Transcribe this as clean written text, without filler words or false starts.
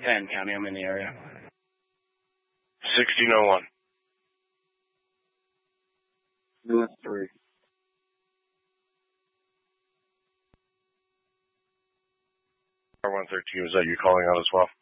10 County. I'm in the area. 1601. That's 3. R113, was that you calling out as well?